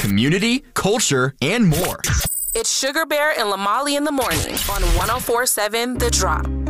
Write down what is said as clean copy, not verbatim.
community, culture, and more. It's Sugar Bear and Lamali in the morning on 104.7 The Drop.